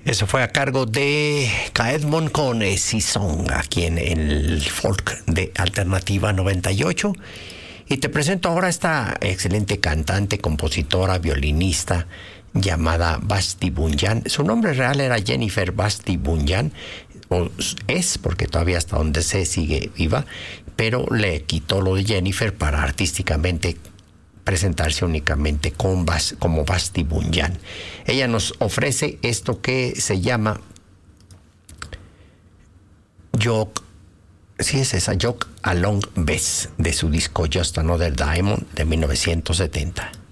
Eso fue a cargo de Kaedmon con Sisong, aquí en el folk de Alternativa 98. Y te presento ahora a esta excelente cantante, compositora, violinista llamada Basti Bunyan. Su nombre real era Jennifer Basti Bunyan, o es, porque todavía hasta donde sé sigue viva, pero le quitó lo de Jennifer para artísticamente presentarse únicamente como Basti Bunyan. Ella nos ofrece esto que se llama Jog Along Bess, de su disco Just Another Diamond de 1970.